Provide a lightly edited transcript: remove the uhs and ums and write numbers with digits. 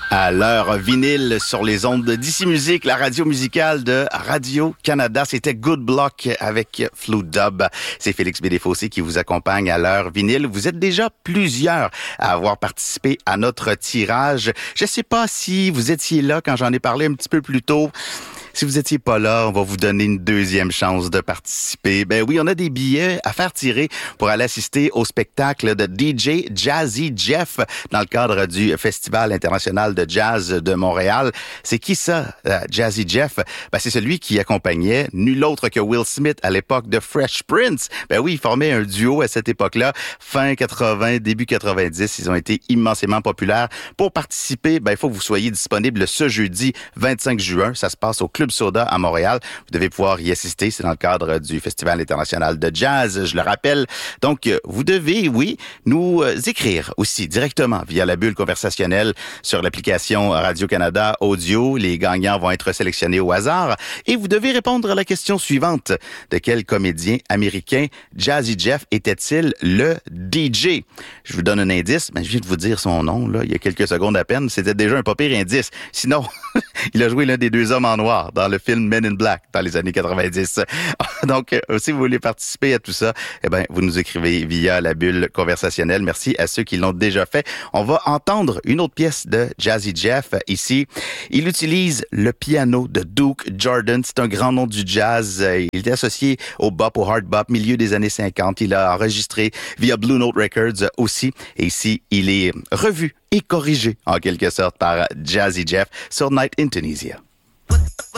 À l'heure vinyle sur les ondes d'Ici Musique, la radio musicale de Radio-Canada. C'était Good Block avec Flute Dub. C'est Félix Bédéfossé qui vous accompagne à l'heure vinyle. Vous êtes déjà plusieurs à avoir participé à notre tirage. Je sais pas si vous étiez là quand j'en ai parlé un petit peu plus tôt. Si vous étiez pas là, on va vous donner une deuxième chance de participer. Ben oui, on a des billets à faire tirer pour aller assister au spectacle de DJ Jazzy Jeff dans le cadre du Festival international de jazz de Montréal. C'est qui ça, Jazzy Jeff? Ben c'est celui qui accompagnait nul autre que Will Smith à l'époque de Fresh Prince. Ben oui, ils formaient un duo à cette époque-là, fin 80, début 90. Ils ont été immensément populaires. Pour participer, ben il faut que vous soyez disponible ce jeudi 25 juin. Ça se passe au Club Soda à Montréal. Vous devez pouvoir y assister. C'est dans le cadre du Festival international de jazz, je le rappelle. Donc, vous devez, oui, nous écrire aussi directement via la bulle conversationnelle sur l'application Radio-Canada Audio. Les gagnants vont être sélectionnés au hasard. Et vous devez répondre à la question suivante. De quel comédien américain Jazzy Jeff était-il le DJ? Je vous donne un indice. Ben, je viens de vous dire son nom, là, il y a quelques secondes à peine. C'était déjà un pas pire indice. Sinon, il a joué l'un des deux hommes en noir dans le film Men in Black dans les années 90. Donc, si vous voulez participer à tout ça, eh ben, vous nous écrivez via la bulle conversationnelle. Merci à ceux qui l'ont déjà fait. On va entendre une autre pièce de Jazzy Jeff ici. Il utilise le piano de Duke Jordan. C'est un grand nom du jazz. Il est associé au bop, au hard bop, milieu des années 50. Il a enregistré via Blue Note Records aussi. Et ici, il est revu et corrigé en quelque sorte par Jazzy Jeff sur Night in Tunisia.